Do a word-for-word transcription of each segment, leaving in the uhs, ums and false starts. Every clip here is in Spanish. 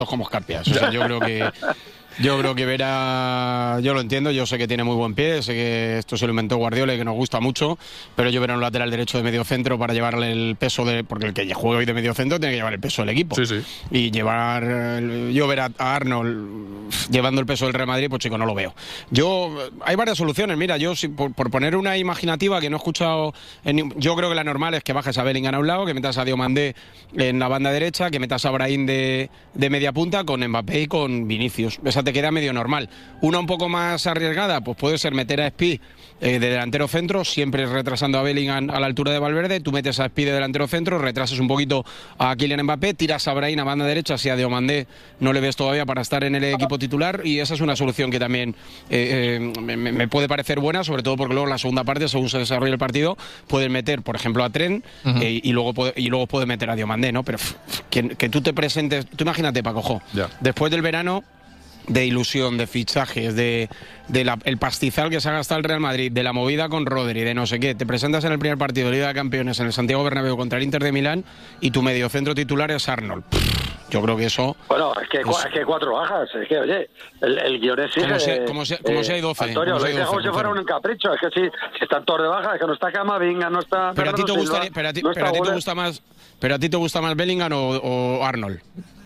como escarpias. O sea, yo creo que yo creo que Vera, yo lo entiendo, yo sé que tiene muy buen pie, sé que esto se lo inventó Guardiola y que nos gusta mucho, pero yo Vera un lateral derecho de medio centro para llevarle el peso de, porque el que juega hoy de medio centro tiene que llevar el peso del equipo. Sí, sí. Y llevar, yo ver a Arnold llevando el peso del Real Madrid, pues chico, no lo veo. Yo, hay varias soluciones, mira, yo por, por poner una imaginativa que no he escuchado, en, yo creo que la normal es que bajes a Bellingham a un lado, que metas a Diomandé en la banda derecha, que metas a Brahim de, de media punta con Mbappé y con Vinicius. Esa te queda medio normal. Una un poco más arriesgada, pues puede ser meter a Spi eh, de delantero centro, siempre retrasando a Bellingham a la altura de Valverde, tú metes a Spi de delantero centro, retrasas un poquito a Kylian Mbappé, tiras a Brahim a banda derecha, si a Diomandé no le ves todavía para estar en el equipo titular, y esa es una solución que también eh, eh, me, me puede parecer buena, sobre todo porque luego en la segunda parte, según se desarrolla el partido, pueden meter, por ejemplo, a Trent uh-huh. eh, y luego puede, y luego puede meter a Diomandé, ¿no? Pero que, que tú te presentes, tú imagínate, Paco Jo, yeah. después del verano de ilusión, de fichajes, de, de la, el pastizal que se ha gastado el Real Madrid, de la movida con Rodri, de no sé qué, te presentas en el primer partido de Liga de Campeones en el Santiago Bernabéu contra el Inter de Milán y tu mediocentro titular es Arnold. Yo creo que eso... Bueno, es que, es, es que cuatro bajas, es que, oye, el, el guion es... Como si, como si, como eh, si hay doce. Antonio, lo dice como si fuera un capricho, es que si, si están todos de baja, es que no está Camavinga, no está... Pero a ti te, gustaría, pero a ti, no pero a ti te gusta más... Pero a ti te gusta más Bellingham o, o Arnold.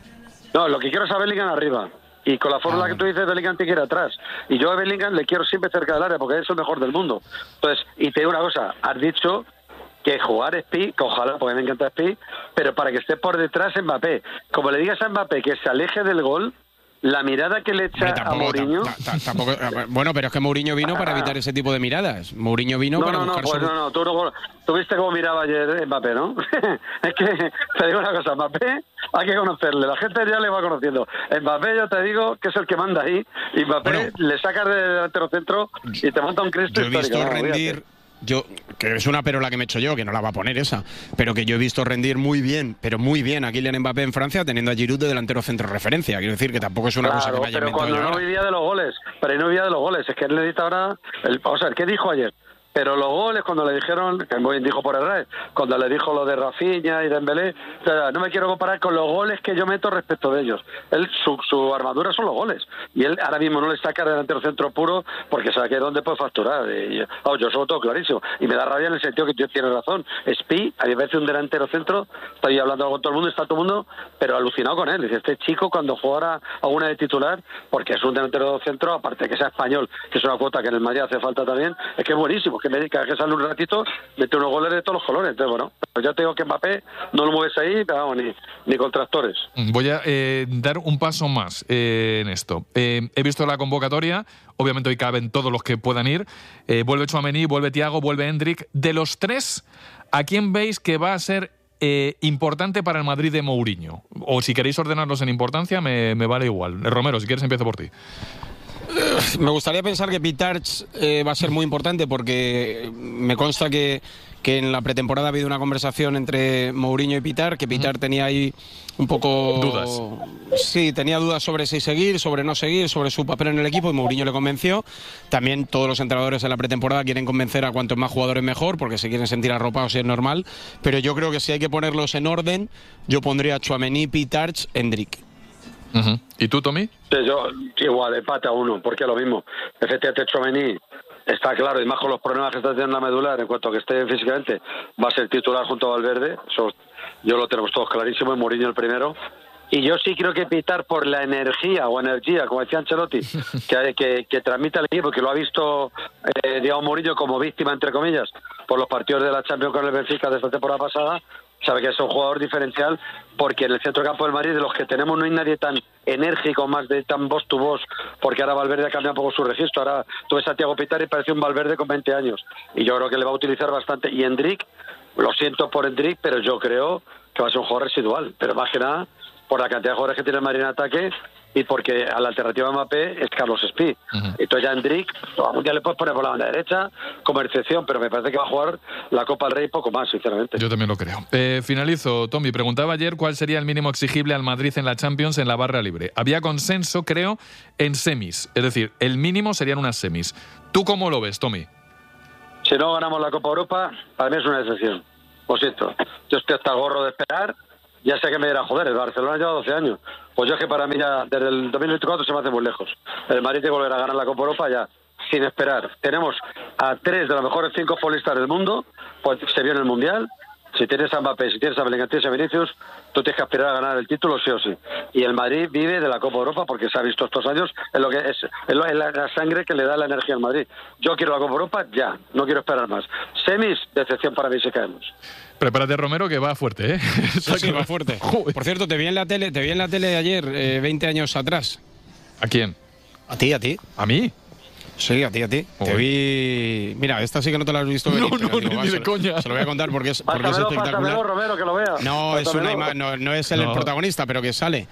No, lo que quiero es a Bellingham arriba. Y con la fórmula ah. que tú dices, Bellingham te quiere atrás. Y yo a Bellingham le quiero siempre cerca del área porque es el mejor del mundo. Entonces, y te digo una cosa, has dicho que jugar Spi, que ojalá, porque me encanta Spi, pero para que esté por detrás Mbappé. Como le digas a Mbappé que se aleje del gol, la mirada que le echa tampoco, a Mourinho... Tampoco, bueno, pero es que Mourinho vino para evitar ese tipo de miradas. Mourinho vino no, para no, buscar... No, pues su... no, no, tú no... Tú viste cómo miraba ayer Mbappé, ¿no? Es que, te digo una cosa, Mbappé hay que conocerle, la gente ya le va conociendo. Mbappé, yo te digo, que es el que manda ahí, y Mbappé bueno, le sacas de delantero centro y te monta un Cristo yo histórico. Yo he visto ¿no? rendir... Yo, que es una perola que me he hecho yo, que no la va a poner esa, pero que yo he visto rendir muy bien, pero muy bien a Kylian Mbappé en Francia teniendo a Giroud de delantero centro referencia. Quiero decir que tampoco es una claro, cosa que me haya pero inventado cuando yo no ahora. vivía de los goles, pero no vivía de los goles, es que él necesita ahora, el, o sea, ¿qué dijo ayer? Pero los goles, cuando le dijeron, que muy bien dijo por el red, cuando le dijo lo de Rafinha y Dembélé, o sea, no me quiero comparar con los goles que yo meto respecto de ellos. Él, su, su armadura son los goles. Y él ahora mismo no le saca delantero centro puro porque sabe que es donde puede facturar. Y, oh, yo soy todo clarísimo. Y me da rabia en el sentido que tú tienes razón. Spi, a mí me parece un delantero centro, estoy hablando con todo el mundo, está todo el mundo, pero alucinado con él. Dice, este chico cuando jugara a una de titular, porque es un delantero centro, aparte de que sea español, que es una cuota que en el Madrid hace falta también, es que es buenísimo. Que me diga que sale un ratito, mete unos goles de todos los colores. Entonces, bueno, pues ya te digo que Mbappé no lo mueves ahí, pero vamos, ni, ni con tractores. Voy a eh, dar un paso más eh, en esto. Eh, he visto la convocatoria, obviamente hoy caben todos los que puedan ir. Eh, vuelve Tchouaméni, vuelve Thiago, vuelve Endrick. De los tres, ¿a quién veis que va a ser eh, importante para el Madrid de Mourinho? O si queréis ordenarlos en importancia, me, me vale igual. Romero, si quieres empiezo por ti. Me gustaría pensar que Pitarch eh, va a ser muy importante porque me consta que, que en la pretemporada ha habido una conversación entre Mourinho y Pitar, que Pitar uh-huh. tenía ahí un poco... Dudas. Sí, tenía dudas sobre si seguir, sobre no seguir, sobre su papel en el equipo y Mourinho le convenció. También todos los entrenadores en la pretemporada quieren convencer a cuantos más jugadores mejor porque se quieren sentir arropados y es normal. Pero yo creo que si hay que ponerlos en orden, yo pondría Tchouaméni, Pitarch, Endrick. Uh-huh. ¿Y tú, Tommy? Sí, yo igual, empate a uno, porque es lo mismo. Efectivamente, Tchouaméni está claro, y más con los problemas que está teniendo la medular, en cuanto a que esté físicamente, va a ser titular junto a Valverde. Eso yo lo tenemos todos clarísimo, en Mourinho el primero. Y yo sí creo que Pitar, por la energía o energía, como decía Ancelotti, que, que, que transmite al equipo, que lo ha visto, eh, digamos, Mourinho como víctima, entre comillas, por los partidos de la Champions con el Benfica de esta temporada pasada, sabe que es un jugador diferencial, porque en el centro campo del Madrid, de los que tenemos, no hay nadie tan enérgico, más de tan voz to voz, porque ahora Valverde ha cambiado un poco su registro. Ahora tú ves a Thiago Pitar y parece un Valverde con veinte años, y yo creo que le va a utilizar bastante. Y Endrick, lo siento por Endrick, pero yo creo que va a ser un jugador residual, pero más que nada por la cantidad de jugadores que tiene el Madrid en ataque y porque a la alternativa de Mbappé es Carlos Spi. Uh-huh. Entonces ya Endrick, algún día le puedes poner por la banda derecha como excepción, pero me parece que va a jugar la Copa del Rey poco más, sinceramente. Yo también lo creo. Eh, finalizo, Tommy. Preguntaba ayer cuál sería el mínimo exigible al Madrid en la Champions en la barra libre. Había consenso, creo, en semis. Es decir, el mínimo serían unas semis. ¿Tú cómo lo ves, Tommy? Si no ganamos la Copa Europa, para mí es una excepción. Lo siento. Yo estoy hasta el gorro de esperar. ya sé que me dirán, joder, el Barcelona lleva doce años. Pues yo es que para mí ya desde el dos mil veinticuatro se me hace muy lejos. El Madrid tiene que volver a ganar la Copa Europa ya, sin esperar. Tenemos a tres de los mejores cinco futbolistas del mundo, pues se viene el Mundial. Si tienes a Mbappé, si tienes a Bellingham, tienes a Vinicius, tú tienes que aspirar a ganar el título sí o sí. Y el Madrid vive de la Copa Europa porque se ha visto estos años en lo que es, en lo, en la, la sangre que le da la energía al Madrid. Yo quiero la Copa Europa ya, no quiero esperar más. Semis, decepción para mí si caemos. Prepárate, Romero, que va fuerte, ¿eh? Sí, sí, va fuerte. Por cierto, te vi en la tele, te vi en la tele ayer, eh, veinte años atrás. ¿A quién? A ti, a ti. ¿A mí? Sí, a ti, a ti. Uy. Te vi... Mira, esta sí que no te la has visto venir. No, no, pero digo, ni va, de se, coña. Se lo voy a contar porque es, porque es Pásamelo, espectacular. pásamelo, Romero, que lo vea. No, es una ima- no, no es el, No. el protagonista, pero que sale.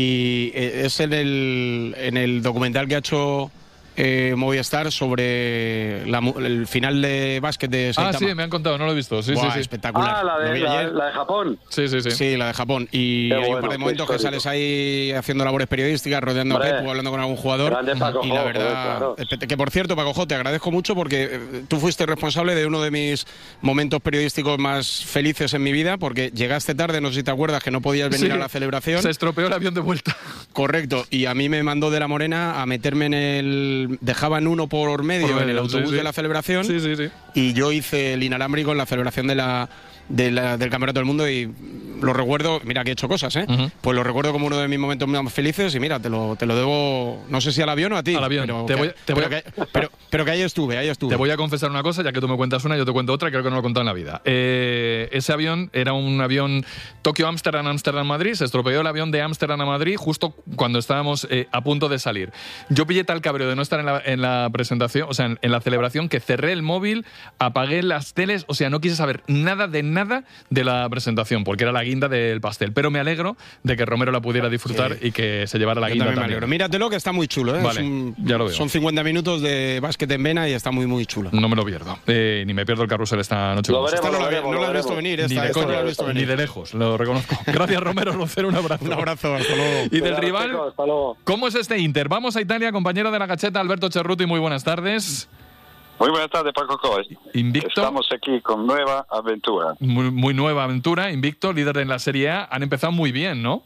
Y eh, es en el, en el documental que ha hecho eh, Movistar sobre la mu- el final de básquet de Ah, Saitama. sí, me han contado, no lo he visto. Sí, Buah, sí, sí. espectacular. Ah, la Lo de, vi la, ayer. la de Japón. Sí, sí, sí. Sí, la de Japón. Y Qué hay un bueno, par de qué momentos que histórico. sales ahí haciendo labores periodísticas, rodeando Hombre, a Pepu, hablando con algún jugador. grande Paco Y la Jo, verdad, joder, claro. espe- que por cierto, Paco Jo, te agradezco mucho porque eh, tú fuiste responsable de uno de mis momentos periodísticos más felices en mi vida, porque llegaste tarde, no sé si te acuerdas, que no podías venir Sí. a la celebración. Se estropeó el avión de vuelta. Correcto, y a mí me mandó de la Morena a meterme en el... Dejaban uno por medio, Por en el medio, autobús sí, sí. de la celebración, Sí, sí, sí. y yo hice el inalámbrico en la celebración de la, de la- del Campeonato del Mundo y lo recuerdo, mira que he hecho cosas, ¿eh? Ujú. Pues lo recuerdo como uno de mis momentos más felices y mira, te lo, te lo debo, no sé si al avión o a ti. Al avión. Pero, Te que, voy- te voy pero, a- que, pero, pero que ahí estuve, ahí estuve. Te voy a confesar una cosa, ya que tú me cuentas una, yo te cuento otra, creo que no lo he contado en la vida. Eh, ese avión era un avión Tokio-Ámsterdam, Ámsterdam-Madrid, se estropeó el avión de Ámsterdam a Madrid justo cuando estábamos eh, a punto de salir. Yo pillé tal cabreo de no estar en la, en la presentación, o sea, en, en la celebración, que cerré el móvil, apagué las teles, o sea, no quise saber nada de nada de la presentación, porque era la guinda del pastel. Pero me alegro de que Romero la pudiera disfrutar Sí. y que se llevara la Yo guinda también me también. alegro. Míratelo que está muy chulo, ¿eh? Vale, Es un- ya lo veo. Son cincuenta minutos de básquet en vena y está muy, muy chulo. No me lo pierdo. Eh, ni me pierdo el carrusel esta noche. Lo con veremos. Esta no, la, veremos, no la has lo visto veremos. venir, Ni esta, de esta no coña, la has visto ni venir. de lejos, lo reconozco. Gracias, Romero Rocero, un abrazo. Un abrazo, hasta luego. Y del Cuidado, rival, chicos, hasta luego. ¿cómo es este Inter? Vamos a Italia, compañero de la Gacheta, Alberto Cerruti, muy buenas tardes. Muy buenas tardes, Paco Coy. Invicto. Estamos aquí con nueva aventura. Muy, muy nueva aventura, invicto, líder en la Serie A. Han empezado muy bien, ¿no?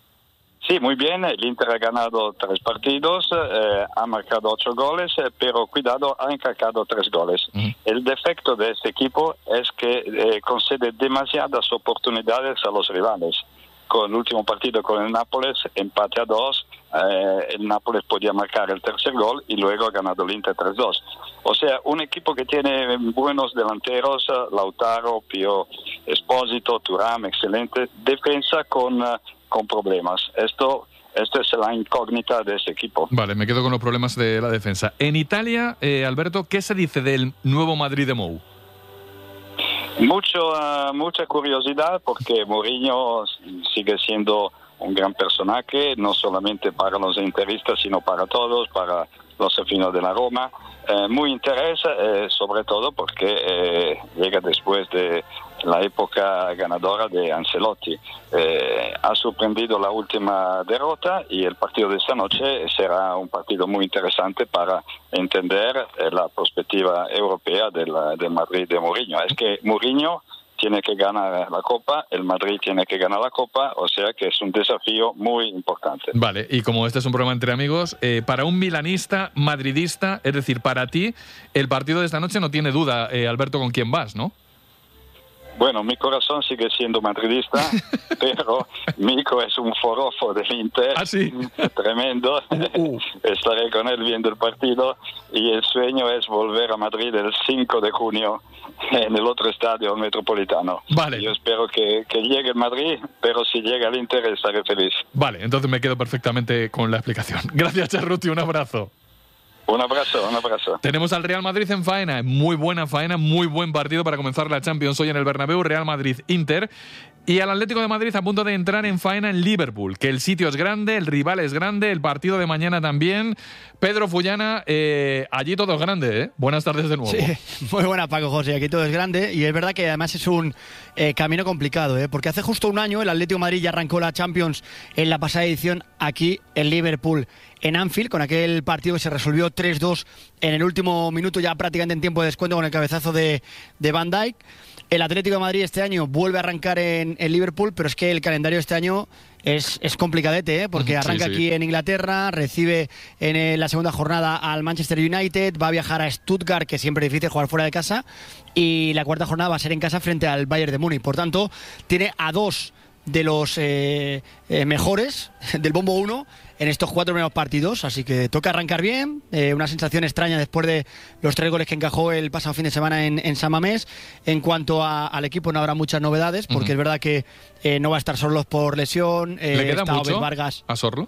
Sí, muy bien. El Inter ha ganado tres partidos, eh, ha marcado ocho goles, eh, pero cuidado, ha encajado tres goles. Ujú. El defecto de este equipo es que eh, concede demasiadas oportunidades a los rivales. Con el último partido con el Nápoles, empate a dos, eh, el Nápoles podía marcar el tercer gol y luego ha ganado el Inter tres dos. O sea, un equipo que tiene buenos delanteros, eh, Lautaro, Pio Esposito, Thuram, excelente, defensa con, eh, con problemas. Esto, esto es la incógnita de este equipo. Vale, me quedo con los problemas de la defensa. En Italia, eh, Alberto, ¿qué se dice del nuevo Madrid de Mou? Mucho, uh, mucha curiosidad porque Mourinho sigue siendo un gran personaje, no solamente para los interistas, sino para todos, para los aficionados de la Roma. Eh, muy interesa, eh, sobre todo porque eh, llega después de la época ganadora de Ancelotti. Eh, ha sorprendido la última derrota y el partido de esta noche será un partido muy interesante para entender eh, la perspectiva europea del, del Madrid de Mourinho. Es que Mourinho tiene que ganar la Copa, el Madrid tiene que ganar la Copa, o sea que es un desafío muy importante. Vale, y como este es un programa entre amigos, eh, para un milanista, madridista, es decir, para ti, el partido de esta noche no tiene duda, eh, Alberto, con quién vas, ¿no? Bueno, mi corazón sigue siendo madridista, pero Mico es un forofo del Inter, ¿Ah, sí? tremendo. Estaré con él viendo el partido y el sueño es volver a Madrid el cinco de junio en el otro estadio, el Metropolitano. Vale. Yo espero que, que llegue el Madrid, pero si llega el Inter estaré feliz. Vale, entonces me quedo perfectamente con la explicación. Gracias, Cerruti, un abrazo. Un abrazo, un abrazo. Tenemos al Real Madrid en faena, muy buena faena, muy buen partido para comenzar la Champions hoy en el Bernabéu, Real Madrid-Inter. Y al Atlético de Madrid a punto de entrar en faena en Liverpool, que el sitio es grande, el rival es grande, el partido de mañana también. Pedro Fullana, eh, allí todo es grande, ¿eh? Buenas tardes de nuevo. Sí, muy buena, Paco José. Aquí todo es grande y es verdad que además es un eh, camino complicado, ¿eh? Porque hace justo un año el Atlético de Madrid ya arrancó la Champions en la pasada edición aquí en Liverpool, en Anfield, con aquel partido que se resolvió tres dos en el último minuto, ya prácticamente en tiempo de descuento con el cabezazo de, de Van Dijk. El Atlético de Madrid este año vuelve a arrancar en, en Liverpool, pero es que el calendario este año es, es complicadete, ¿eh? Porque arranca sí, sí. aquí en Inglaterra, recibe en eh, la segunda jornada al Manchester United, va a viajar a Stuttgart, que siempre es difícil jugar fuera de casa, y la cuarta jornada va a ser en casa frente al Bayern de Múnich. Por tanto, tiene a dos de los eh, eh, mejores del bombo uno en estos cuatro primeros partidos, así que toca arrancar bien, eh, una sensación extraña después de los tres goles que encajó el pasado fin de semana en, en San Mamés. En cuanto a, al equipo no habrá muchas novedades, porque uh-huh. es verdad que eh, no va a estar Sorloz por lesión. Eh, ¿Le queda mucho Vargas. a Sorloz?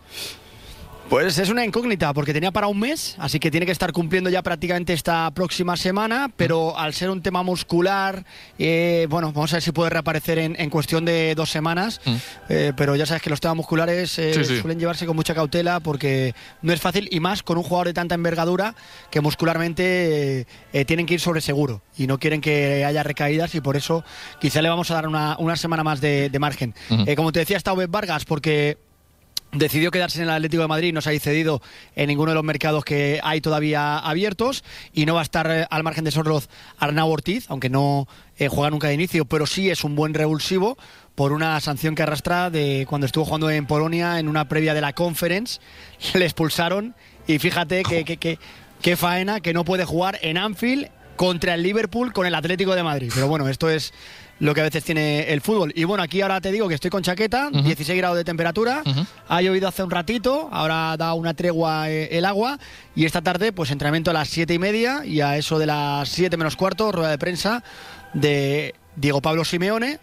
Pues es una incógnita, porque tenía para un mes, así que tiene que estar cumpliendo ya prácticamente esta próxima semana, pero al ser un tema muscular, eh, bueno, vamos a ver si puede reaparecer en, en cuestión de dos semanas, mm. eh, pero ya sabes que los temas musculares eh, sí, sí. suelen llevarse con mucha cautela, porque no es fácil, y más con un jugador de tanta envergadura que muscularmente eh, eh, tienen que ir sobre seguro, y no quieren que haya recaídas, y por eso quizá le vamos a dar una, una semana más de, de margen. Mm. Eh, como te decía, está Obed Vargas, porque decidió quedarse en el Atlético de Madrid, no se ha cedido en ninguno de los mercados que hay todavía abiertos, y no va a estar eh, al margen de Sorloz Arnau Ortiz, aunque no eh, juega nunca de inicio, pero sí es un buen revulsivo por una sanción que arrastra de cuando estuvo jugando en Polonia en una previa de la Conference. Le expulsaron, y fíjate que, que, que, que faena que no puede jugar en Anfield contra el Liverpool con el Atlético de Madrid. Pero bueno, esto es lo que a veces tiene el fútbol. Y bueno, aquí ahora te digo que estoy con chaqueta, uh-huh. dieciséis grados de temperatura, uh-huh. ha llovido hace un ratito, ahora da una tregua eh, el agua, y esta tarde pues entrenamiento a las siete y media, y a eso de las siete menos cuarto, rueda de prensa de Diego Pablo Simeone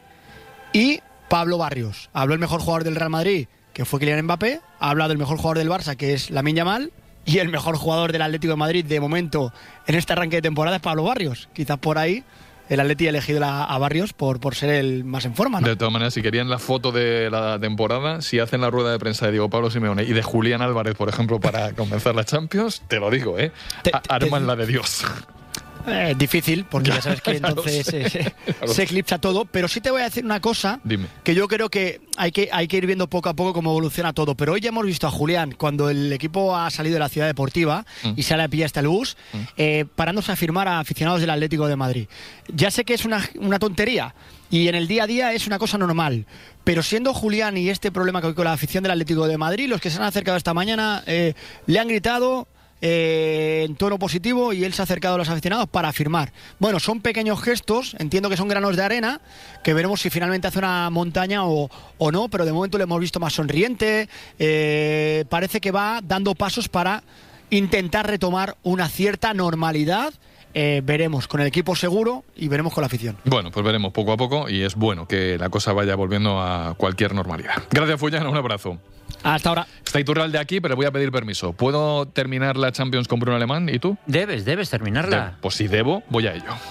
y Pablo Barrios. Habló el mejor jugador del Real Madrid, que fue Kylian Mbappé, ha hablado el mejor jugador del Barça, que es Lamine Yamal, y el mejor jugador del Atlético de Madrid de momento en este arranque de temporada es Pablo Barrios. Quizás por ahí el Atleti ha elegido a, a Barrios por, por ser el más en forma, ¿no? De todas maneras, si querían la foto de la temporada, si hacen la rueda de prensa de Diego Pablo Simeone y de Julián Álvarez, por ejemplo, para comenzar la Champions, te lo digo, ¿eh? Te, te, Arman te, la de Dios. Eh, difícil, porque ya sabes que entonces se, se, se eclipsa todo, pero sí te voy a decir una cosa. Dime. Que yo creo que hay, que hay que ir viendo poco a poco cómo evoluciona todo, pero hoy ya hemos visto a Julián cuando el equipo ha salido de la ciudad deportiva mm. y sale a pillar hasta el bus, mm. eh, parándose a firmar a aficionados del Atlético de Madrid. Ya sé que es una, una tontería y en el día a día es una cosa normal, pero siendo Julián y este problema que hay con la afición del Atlético de Madrid, los que se han acercado esta mañana eh, le han gritado Eh, en tono positivo, y él se ha acercado a los aficionados para firmar. Bueno, son pequeños gestos, entiendo que son granos de arena, que veremos si finalmente hace una montaña o, o no, pero de momento lo hemos visto más sonriente, eh, parece que va dando pasos para intentar retomar una cierta normalidad. Eh, veremos con el equipo seguro y veremos con la afición. Bueno, pues veremos poco a poco, y es bueno que la cosa vaya volviendo a cualquier normalidad. Gracias, Fullán, un abrazo. Hasta ahora. Está Iturralde aquí, pero voy a pedir permiso. ¿Puedo terminar la Champions con Bruno Alemán? ¿Y tú? Debes, debes terminarla. Debo. Pues si debo, voy a ello.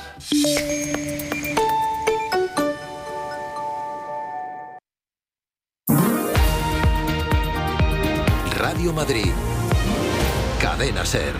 Radio Madrid. Cadena Ser.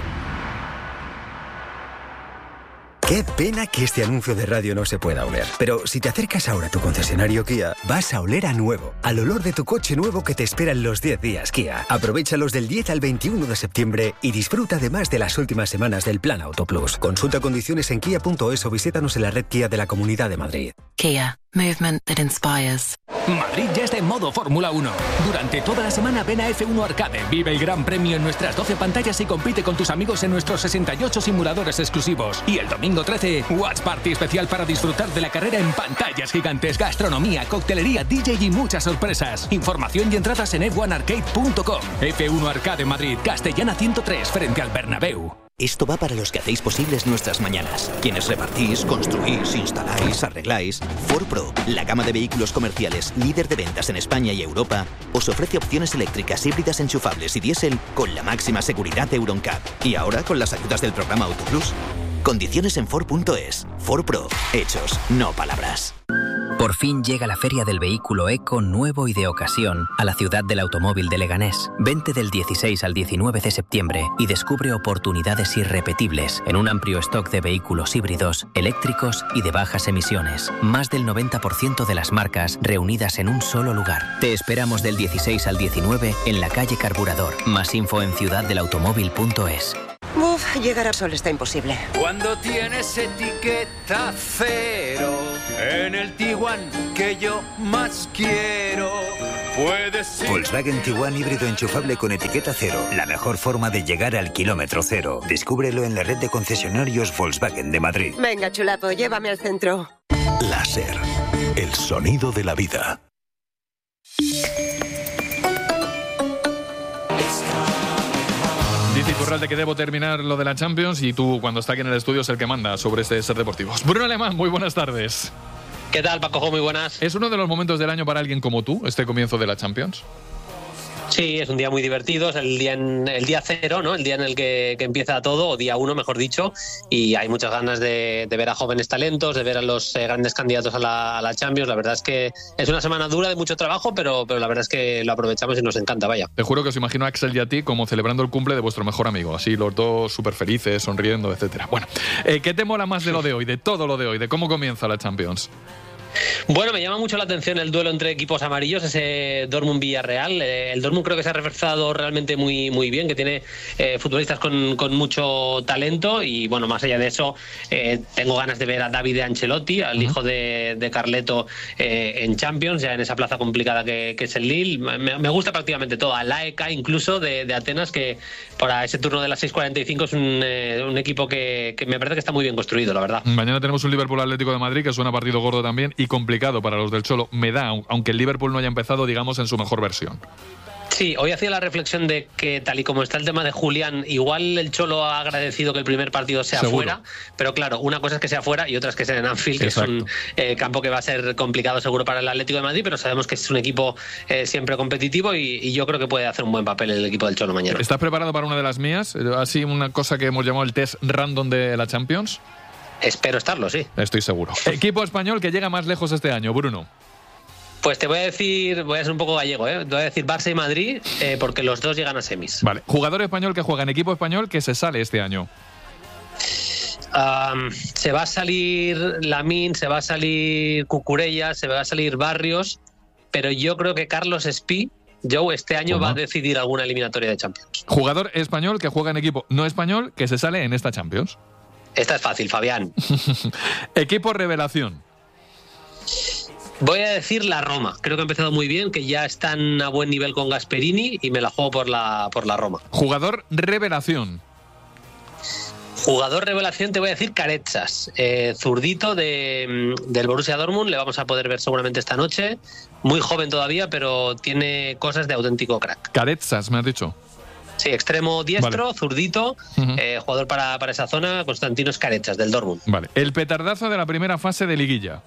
Qué pena que este anuncio de radio no se pueda oler. Pero si te acercas ahora a tu concesionario Kia, vas a oler a nuevo, al olor de tu coche nuevo que te espera en los diez días Kia. Aprovéchalos del diez al veintiuno de septiembre y disfruta además de las últimas semanas del Plan Auto Plus. Consulta condiciones en kia punto es o visítanos en la red Kia de la Comunidad de Madrid. Kia. Movement that inspires. Madrid ya está en modo Fórmula uno. Durante toda la semana ven a F uno Arcade, vive el gran premio en nuestras doce pantallas y compite con tus amigos en nuestros sesenta y ocho simuladores exclusivos. Y el domingo trece, Watch Party especial para disfrutar de la carrera en pantallas gigantes, gastronomía, coctelería, D J y muchas sorpresas. Información y entradas en f uno arcade punto com. F uno Arcade Madrid, Castellana ciento tres, frente al Bernabéu. Esto va para los que hacéis posibles nuestras mañanas. Quienes repartís, construís, instaláis, arregláis. Ford Pro, la gama de vehículos comerciales líder de ventas en España y Europa, os ofrece opciones eléctricas, híbridas, enchufables y diésel con la máxima seguridad Euro N C A P. Y ahora con las ayudas del programa Auto Plus. Condiciones en Ford punto es. Ford Pro. Hechos, no palabras. Por fin llega la Feria del Vehículo Eco nuevo y de ocasión a la ciudad del automóvil de Leganés. Vente del dieciséis al diecinueve de septiembre y descubre oportunidades irrepetibles en un amplio stock de vehículos híbridos, eléctricos y de bajas emisiones. Más del noventa por ciento de las marcas reunidas en un solo lugar. Te esperamos del dieciséis al diecinueve en la calle Carburador. Más info en ciudad del automóvil punto es. Uf, llegar a Sol está imposible. Cuando tienes etiqueta cero en el Tiguan que yo más quiero, puedes ir... Volkswagen Tiguan híbrido enchufable con etiqueta cero. La mejor forma de llegar al kilómetro cero. Descúbrelo en la red de concesionarios Volkswagen de Madrid. Venga, chulapo, llévame al centro. Láser. El sonido de la vida. Dice Iturralde que debo terminar lo de la Champions y tú, cuando está aquí en el estudio, es el que manda sobre este Ser Deportivos. Bruno Alemán, muy buenas tardes. ¿Qué tal, Paco? Muy buenas. ¿Es uno de los momentos del año para alguien como tú, este comienzo de la Champions? Sí, es un día muy divertido, es el día, en, el día cero, ¿no? El día en el que, que empieza todo, o día uno, mejor dicho, y hay muchas ganas de, de ver a jóvenes talentos, de ver a los eh, grandes candidatos a la, a la Champions. La verdad es que es una semana dura de mucho trabajo, pero, pero la verdad es que lo aprovechamos y nos encanta, vaya. Te juro que os imagino a Axel y a ti como celebrando el cumple de vuestro mejor amigo, así los dos súper felices, sonriendo, etcétera. Bueno, eh, ¿qué te mola más de lo de hoy, de todo lo de hoy, de cómo comienza la Champions? Bueno, me llama mucho la atención el duelo entre equipos amarillos, ese Dortmund-Villarreal. Eh, el Dortmund creo que se ha reforzado realmente muy, muy bien, que tiene eh, futbolistas con, con mucho talento y, bueno, más allá de eso, eh, tengo ganas de ver a Davide Ancelotti, al uh-huh. hijo de, de Carleto, eh, en Champions, ya en esa plaza complicada que, que es el Lille. Me, me gusta prácticamente todo, al A E K incluso de, de Atenas, que para ese turno de las seis cuarenta y cinco es un, eh, un equipo que, que me parece que está muy bien construido, la verdad. Mañana tenemos un Liverpool-Atlético de Madrid, que suena partido gordo también y complicado para los del Cholo, me da, aunque el Liverpool no haya empezado, digamos, en su mejor versión. Sí, hoy hacía la reflexión de que tal y como está el tema de Julián, igual el Cholo ha agradecido que el primer partido sea Seguro. fuera, pero claro, una cosa es que sea fuera y otra es que sea en Anfield, Exacto. que es un eh, campo que va a ser complicado seguro para el Atlético de Madrid, pero sabemos que es un equipo eh, siempre competitivo y, y yo creo que puede hacer un buen papel el equipo del Cholo mañana. ¿Estás preparado para una de las mías? Así, una cosa que hemos llamado el test random de la Champions. Espero estarlo, sí. Estoy seguro. Equipo español que llega más lejos este año, Bruno. Pues te voy a decir, voy a ser un poco gallego, ¿eh? Te voy a decir Barça y Madrid, eh, porque los dos llegan a semis. Vale. Jugador español que juega en equipo español que se sale este año. Um, se va a salir Lamine, se va a salir Cucurella, se va a salir Barrios, pero yo creo que Carlos Espí, Joe, este año ¿Cómo? va a decidir alguna eliminatoria de Champions. Jugador español que juega en equipo no español que se sale en esta Champions. Esta es fácil, Fabián. Equipo revelación. Voy a decir la Roma. Creo que ha empezado muy bien, que ya están a buen nivel con Gasperini y me la juego por la, por la Roma. Jugador revelación. Jugador revelación, te voy a decir Caretsas. Eh, zurdito de, del Borussia Dortmund, le vamos a poder ver seguramente esta noche. Muy joven todavía, pero tiene cosas de auténtico crack. Caretsas, me has dicho. Sí, extremo diestro, vale. zurdito, uh-huh. eh, jugador para, para esa zona, Constantinos Caretsas, del Dortmund. Vale. El petardazo de la primera fase de liguilla.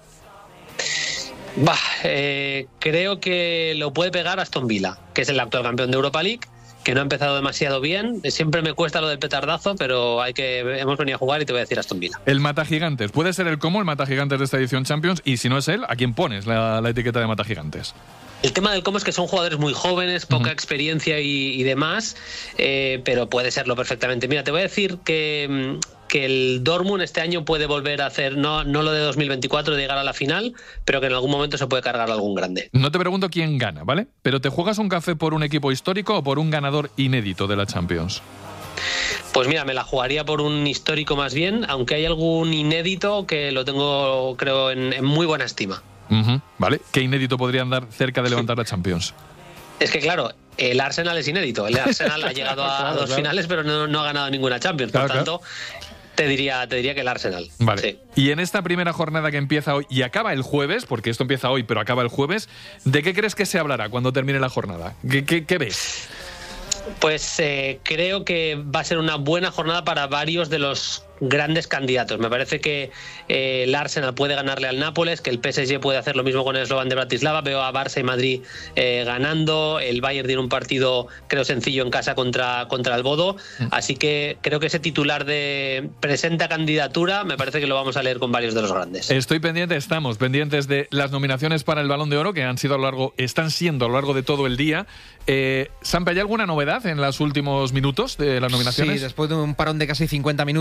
Bah, eh, creo que lo puede pegar Aston Villa, que es el actual campeón de Europa League, que no ha empezado demasiado bien. Siempre me cuesta lo del petardazo, pero hay que hemos venido a jugar y te voy a decir Aston Villa. El Matagigantes. Puede ser el como el Matagigantes de esta edición Champions, y si no es él, ¿a quién pones la, la etiqueta de Matagigantes? El tema del cómo es que son jugadores muy jóvenes, poca uh-huh. experiencia y, y demás, eh, pero puede serlo perfectamente. Mira, te voy a decir que, que el Dortmund este año puede volver a hacer, no, no lo de dos mil veinticuatro de llegar a la final, pero que en algún momento se puede cargar algún grande. No te pregunto quién gana, ¿vale? Pero ¿te juegas un café por un equipo histórico o por un ganador inédito de la Champions? Pues mira, me la jugaría por un histórico más bien, aunque hay algún inédito que lo tengo, creo, en, en muy buena estima. Uh-huh. Vale, ¿qué inédito podrían dar cerca de levantar la Champions? Es que claro, el Arsenal es inédito. El Arsenal ha llegado a claro, dos claro. finales, pero no, no ha ganado ninguna Champions. Claro, Por tanto, claro. te diría te diría que el Arsenal. Vale. Sí. Y en esta primera jornada que empieza hoy y acaba el jueves, porque esto empieza hoy, pero acaba el jueves, ¿de qué crees que se hablará cuando termine la jornada? ¿Qué, qué, qué ves? Pues eh, creo que va a ser una buena jornada para varios de los grandes candidatos. Me parece que eh, el Arsenal puede ganarle al Nápoles, que el P S G puede hacer lo mismo con el Slovan de Bratislava. Veo a Barça y Madrid eh, ganando. El Bayern tiene un partido, creo, sencillo en casa contra, contra el Bodo. Así que creo que ese titular de presenta candidatura me parece que lo vamos a leer con varios de los grandes. Estoy pendiente, estamos pendientes de las nominaciones para el Balón de Oro, que han sido a lo largo, están siendo a lo largo de todo el día. Eh, Sampe, ¿hay alguna novedad en los últimos minutos de las nominaciones? Sí, después de un parón de casi cincuenta minutos, ahora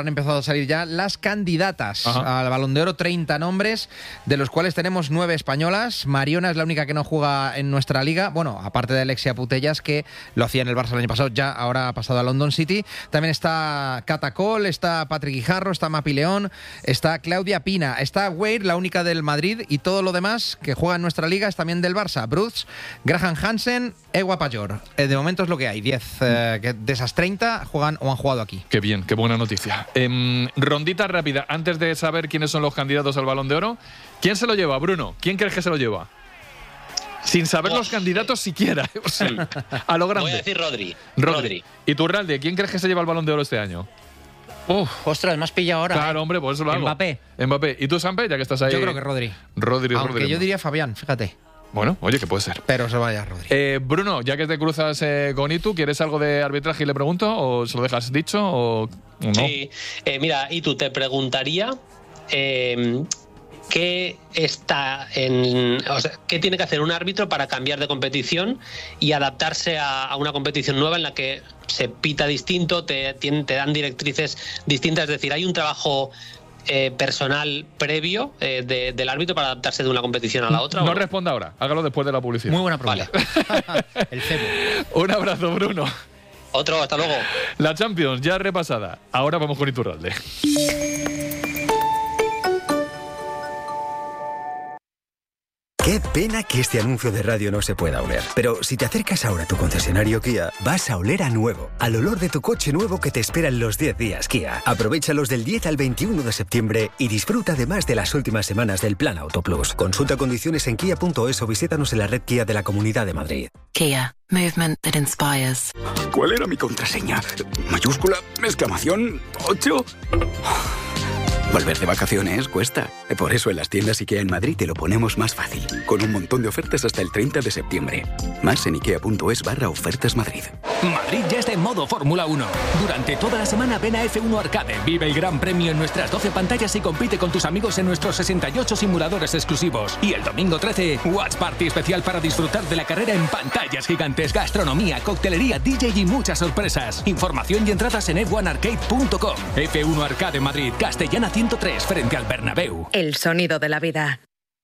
han empezado a salir ya las candidatas Ajá. al Balón de Oro, treinta nombres, de los cuales tenemos nueve españolas. Mariona es la única que no juega en nuestra liga, bueno, aparte de Alexia Putellas, que lo hacía en el Barça el año pasado, ya ahora ha pasado a London City. También está Cata Cole, está Patrick Guijarro, está Mapi León, está Claudia Pina, está Weir, la única del Madrid, y todo lo demás que juega en nuestra liga es también del Barça. Bruce, Graham Hansen, Ewa Payor. Eh, de momento es lo que hay, diez. Eh, que de esas treinta juegan o han jugado aquí. Qué bien, qué buena noticia. Eh, rondita rápida, antes de saber quiénes son los candidatos al Balón de Oro, ¿quién se lo lleva, Bruno? ¿Quién crees que se lo lleva? Sin saber oh, los candidatos eh. siquiera. O sea, a lo grande. Voy a decir Rodri. Rodri. Rodri. ¿Y tú, Ralde, quién crees que se lleva el Balón de Oro este año? Uf, ostras, me has pillado ahora. Claro, hombre, por eso lo hago. Mbappé. Mbappé. ¿Y tú, Sampe, ya que estás ahí? Yo creo que Rodri. Rodri, Aunque Rodri. yo diría Fabián, fíjate. Bueno, oye, que puede ser. Pero se vaya Rodri. Eh, Bruno, ya que te cruzas eh, con Itu, ¿quieres algo de arbitraje y le pregunto? ¿O se lo dejas dicho? ¿O no? Sí, eh, mira, Itu, te preguntaría eh, qué está en, o sea, qué tiene que hacer un árbitro para cambiar de competición y adaptarse a, a una competición nueva en la que se pita distinto, te, te, te dan directrices distintas. Es decir, hay un trabajo Eh, personal previo eh, de, del árbitro para adaptarse de una competición a la otra. No, no responda ahora, hágalo después de la publicidad. Muy buena pregunta. Vale. El cebo. Un abrazo, Bruno. Otro, hasta luego. La Champions ya repasada. Ahora vamos con Iturralde. Qué pena que este anuncio de radio no se pueda oler. Pero si te acercas ahora a tu concesionario Kia, vas a oler a nuevo, al olor de tu coche nuevo que te espera en los diez días Kia. Aprovéchalos del diez al veintiuno de septiembre y disfruta además de las últimas semanas del Plan Auto Plus. Consulta condiciones en kia punto es o visítanos en la red Kia de la Comunidad de Madrid. Kia, movement that inspires. ¿Cuál era mi contraseña? ¿Mayúscula? ¿Exclamación? ¿ocho? Volver de vacaciones cuesta. Por eso en las tiendas IKEA en Madrid te lo ponemos más fácil. Con un montón de ofertas hasta el treinta de septiembre. Más en ikea punto es barra ofertas Madrid. Madrid ya está en modo Fórmula uno. Durante toda la semana ven a F uno Arcade. Vive el gran premio en nuestras doce pantallas y compite con tus amigos en nuestros sesenta y ocho simuladores exclusivos. Y el domingo trece, Watch Party especial para disfrutar de la carrera en pantallas gigantes, gastronomía, coctelería, D J y muchas sorpresas. Información y entradas en f uno arcade punto com. F uno Arcade Madrid, Castellana ciento tres, frente al Bernabéu. El sonido de la vida.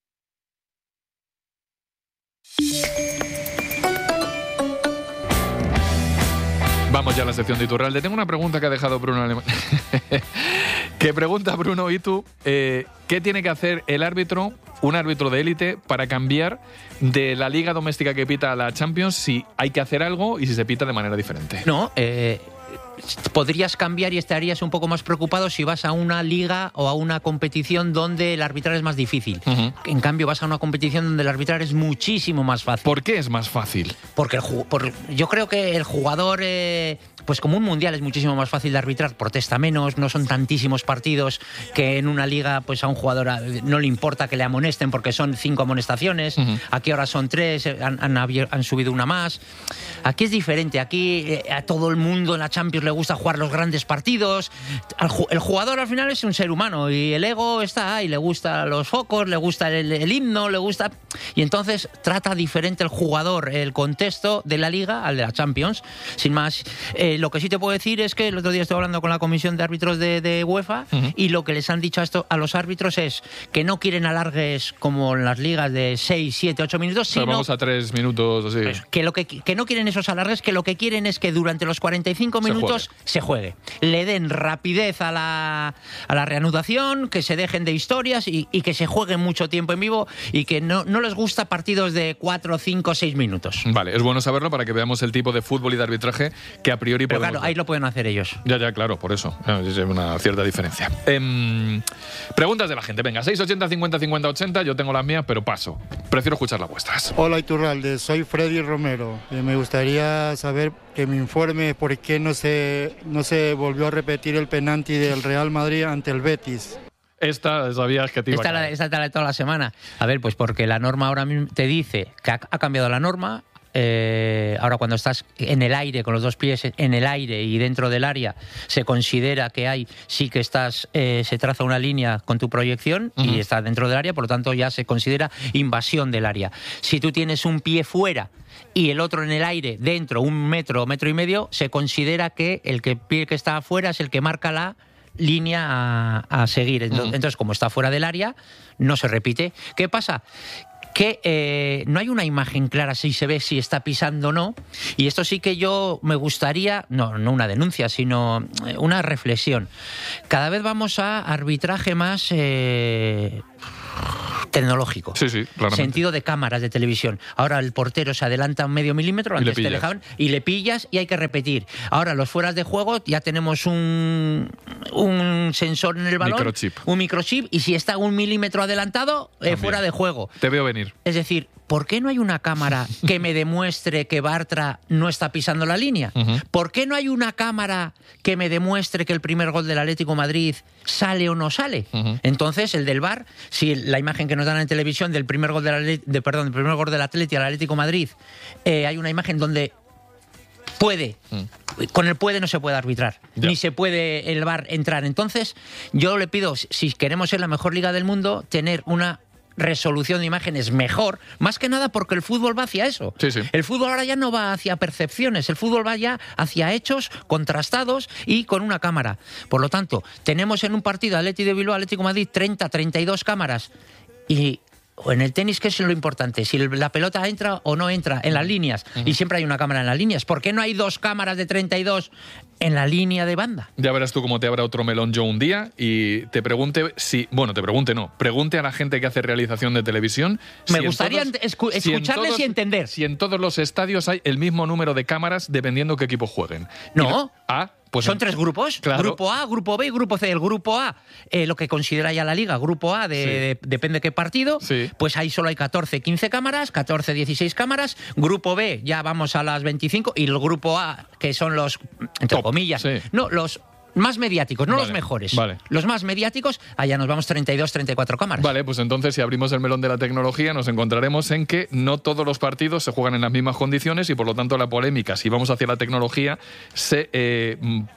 Vamos ya a la sección de Iturralde. Tengo una pregunta que ha dejado Bruno Alemán. Que pregunta Bruno y tú, eh, ¿qué tiene que hacer el árbitro, un árbitro de élite, para cambiar de la liga doméstica que pita a la Champions, si hay que hacer algo y si se pita de manera diferente? No, eh... podrías cambiar y estarías un poco más preocupado si vas a una liga o a una competición donde el arbitrar es más difícil. Uh-huh. En cambio, vas a una competición donde el arbitrar es muchísimo más fácil. ¿Por qué es más fácil? Porque el, por, yo creo que el jugador, eh, pues como un mundial es muchísimo más fácil de arbitrar, protesta menos, no son tantísimos partidos que en una liga pues a un jugador no le importa que le amonesten porque son cinco amonestaciones. Uh-huh. Aquí ahora son tres, han, han, han subido una más. Aquí es diferente, aquí eh, a todo el mundo en la Champions le gusta jugar los grandes partidos. El jugador al final es un ser humano y el ego está ahí, le gusta los focos, le gusta el, el himno, le gusta... Y entonces trata diferente el jugador, el contexto de la Liga al de la Champions. Sin más, eh, lo que sí te puedo decir es que el otro día estuve hablando con la comisión de árbitros de, de UEFA uh-huh. y lo que les han dicho a, esto, a los árbitros es que no quieren alargues como en las ligas de seis, siete, ocho minutos, sino... Pero vamos a tres minutos así. Pues, que, lo que, que no quieren esos alargues, que lo que quieren es que durante los cuarenta y cinco minutos se juegue. Le den rapidez a la, a la reanudación, que se dejen de historias y, y que se juegue mucho tiempo en vivo y que no, no les gusta partidos de cuatro, cinco, seis minutos. Vale, es bueno saberlo para que veamos el tipo de fútbol y de arbitraje que a priori Pero podemos claro, ver. Ahí lo pueden hacer ellos. Ya, ya, claro, por eso. Es una cierta diferencia. Eh, preguntas de la gente. Venga, seis ochenta, cincuenta, cincuenta, ochenta. Yo tengo las mías, pero paso. Prefiero escuchar las vuestras. Hola, Iturralde. Soy Freddy Romero. Y me gustaría saber que me informe por qué no se, no se volvió a repetir el penalti del Real Madrid ante el Betis. Esta sabías que te iba esta a caer. La, esta la de toda la semana. A ver, pues porque la norma ahora mismo te dice que ha, ha cambiado la norma. Eh, ahora cuando estás en el aire, con los dos pies en el aire y dentro del área, se considera que hay, sí que estás, eh, se traza una línea con tu proyección uh-huh. y está dentro del área, por lo tanto ya se considera invasión del área. Si tú tienes un pie fuera y el otro en el aire, dentro, un metro, metro y medio, se considera que el que, pie que está afuera es el que marca la línea a, a seguir. Entonces, uh-huh. entonces, como está fuera del área, no se repite. ¿Qué pasa? Que eh, no hay una imagen clara si se ve si está pisando o no, y esto sí que yo me gustaría, no, no una denuncia, sino una reflexión. Cada vez vamos a arbitraje más eh, tecnológico. Sí, sí, claramente. Sentido de cámaras de televisión. Ahora el portero se adelanta un medio milímetro, antes te dejaban, y le pillas y hay que repetir. Ahora los fueras de juego ya tenemos un, un sensor en el balón, microchip. un microchip, y si está un milímetro adelantado, eh, fuera de juego. Te veo venir. Es decir, ¿por qué no hay una cámara que me demuestre que Bartra no está pisando la línea? Uh-huh. ¿Por qué no hay una cámara que me demuestre que el primer gol del Atlético de Madrid sale o no sale? Uh-huh. Entonces, el del V A R, si la imagen que nos dan en televisión del primer gol del, de, perdón, del primer gol del Atlético al Atlético de Madrid, eh, hay una imagen donde puede, mm. con el puede no se puede arbitrar, ya. Ni se puede el V A R entrar. Entonces, yo le pido, si queremos ser la mejor liga del mundo, tener una resolución de imágenes mejor, más que nada porque el fútbol va hacia eso. Sí, sí. El fútbol ahora ya no va hacia percepciones, el fútbol va ya hacia hechos contrastados y con una cámara. Por lo tanto, tenemos en un partido Atleti de Bilbao, Atlético de Madrid, treinta, treinta y dos cámaras, y o en el tenis, ¿qué es lo importante? Si la pelota entra o no entra en las líneas. Uh-huh. Y siempre hay una cámara en las líneas. ¿Por qué no hay dos cámaras de treinta y dos en la línea de banda? Ya verás tú cómo te abra otro melón yo un día y te pregunte si... Bueno, te pregunte no. Pregunte a la gente que hace realización de televisión... Me si gustaría todos, escu- escucharles si todos, y entender. Si en todos los estadios hay el mismo número de cámaras dependiendo qué equipo jueguen. No. Ah, pues son en, tres grupos, claro. Grupo A, Grupo B y Grupo C. El Grupo A, eh, lo que considera ya la Liga, Grupo A, de, sí. de, depende de qué partido, sí. Pues ahí solo hay catorce, quince cámaras, catorce, dieciséis cámaras. Grupo B, ya vamos a las veinticinco, y el Grupo A, que son los, entre Top, comillas, sí. no, los más mediáticos, no vale, los mejores. Vale. Los más mediáticos, allá nos vamos treinta y dos, treinta y cuatro cámaras. Vale, pues entonces si abrimos el melón de la tecnología nos encontraremos en que no todos los partidos se juegan en las mismas condiciones y por lo tanto la polémica, si vamos hacia la tecnología, se... Eh,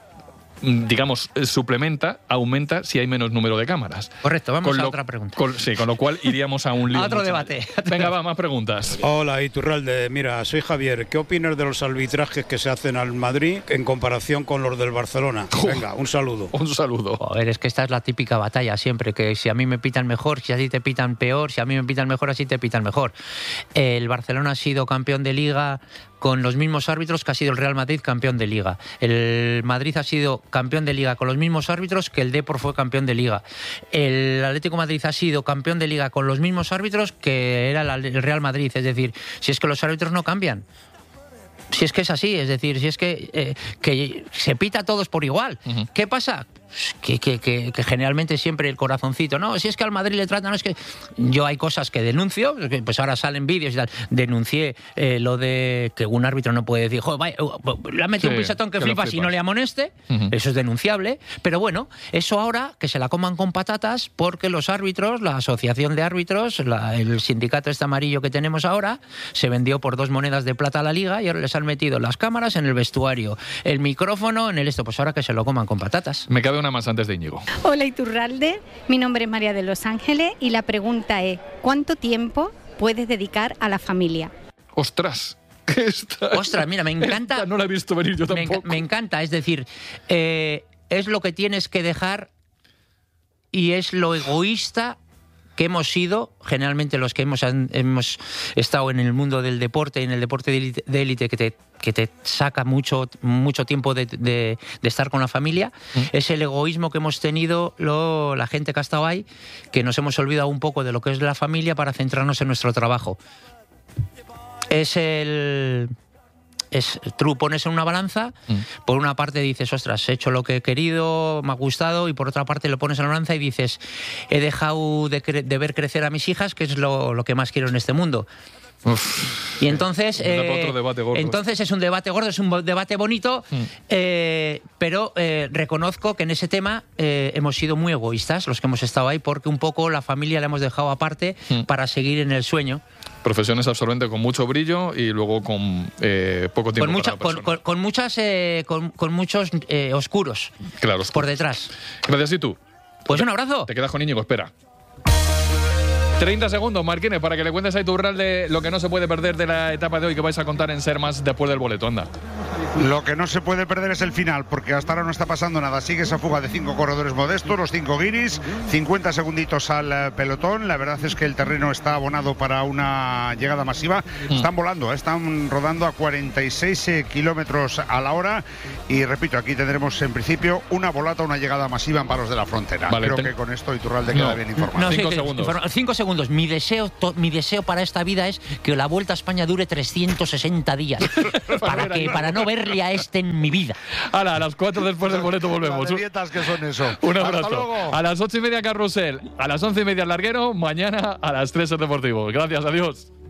digamos, suplementa, aumenta si hay menos número de cámaras. Correcto, vamos con a lo, otra pregunta. Con, sí, con lo cual iríamos a un lío. A otro debate. Venga, va, más preguntas. Hola, Iturralde. Mira, soy Javier. ¿Qué opinas de los arbitrajes que se hacen al Madrid en comparación con los del Barcelona? Venga, un saludo. Un saludo. Joder, es que esta es la típica batalla siempre, que si a mí me pitan mejor, si a ti te pitan peor, si a mí me pitan mejor, así te pitan mejor. El Barcelona ha sido campeón de Liga con los mismos árbitros que ha sido el Real Madrid campeón de Liga. El Madrid ha sido campeón de Liga con los mismos árbitros que el Depor fue campeón de Liga. El Atlético de Madrid ha sido campeón de Liga con los mismos árbitros que era el Real Madrid. Es decir, si es que los árbitros no cambian. Si es que es así, es decir, si es que, eh, que se pita a todos por igual. Uh-huh. ¿Qué pasa? Que, que, que, que generalmente siempre el corazoncito, no, si es que al Madrid le tratan, no es que... Yo hay cosas que denuncio, pues ahora salen vídeos y tal. Denuncié eh, lo de que un árbitro no puede decir, joder, vaya, le ha metido sí, un pisotón que, que flipas y no le amoneste, uh-huh. Eso es denunciable, pero bueno, eso ahora que se la coman con patatas porque los árbitros, la asociación de árbitros, la, el sindicato este amarillo que tenemos ahora, se vendió por dos monedas de plata a la Liga y ahora les han metido las cámaras en el vestuario, el micrófono en el esto, pues ahora que se lo coman con patatas. Me cabe una más antes de Íñigo. Hola Iturralde, mi nombre es María de Los Ángeles y la pregunta es, ¿cuánto tiempo puedes dedicar a la familia? ¡Ostras! Esta, Ostras, mira, me encanta... Esta no la he visto venir yo tampoco. Me, me encanta, es decir, eh, es lo que tienes que dejar y es lo egoísta que hemos sido, generalmente los que hemos, hemos estado en el mundo del deporte, en el deporte de élite que te, que te saca mucho, mucho tiempo de, de, de estar con la familia, ¿Mm? Es el egoísmo que hemos tenido lo, la gente que ha estado ahí, que nos hemos olvidado un poco de lo que es la familia para centrarnos en nuestro trabajo. Es el... Es, tú pones en una balanza, mm. por una parte dices, ostras, he hecho lo que he querido, me ha gustado, y por otra parte lo pones en la balanza y dices, he dejado de, cre- de ver crecer a mis hijas, que es lo, lo que más quiero en este mundo. Uf, y entonces eh, otro debate gordo. Entonces es un debate gordo, es un debate bonito, mm. eh, pero eh, reconozco que en ese tema eh, hemos sido muy egoístas los que hemos estado ahí, porque un poco la familia la hemos dejado aparte mm. para seguir en el sueño. Profesiones absolutamente con mucho brillo y luego con eh, poco tiempo con mucha, para la con, con, con muchas eh, con, con muchos eh, oscuros, claro, por detrás. Gracias. ¿Y tú? Pues un abrazo. Te quedas con Íñigo, espera. treinta segundos, Marquines, para que le cuentes a Iturralde lo que no se puede perder de la etapa de hoy que vais a contar en Ser Más después del boleto, anda. Lo que no se puede perder es el final, porque hasta ahora no está pasando nada. Sigue esa fuga de cinco corredores modestos, los cinco guiris, cincuenta segunditos al pelotón. La verdad es que el terreno está abonado para una llegada masiva. Mm. Están volando, ¿eh? Están rodando a cuarenta y seis kilómetros a la hora. Y repito, aquí tendremos en principio una volata, una llegada masiva en Palos de la Frontera. Vale, Creo ten... que con esto Iturralde no. queda bien informado. No, cinco sí, segundos. Cinco segundos. Mi deseo, to, mi deseo para esta vida es que la Vuelta a España dure trescientos sesenta días. para, que, para no verle a este en mi vida. Ahora, a las cuatro después del boleto volvemos. Las dietas que son eso. Un abrazo. A las ocho y media Carrusel, a las once y media el Larguero, mañana a las tres el Deportivo. Gracias, adiós.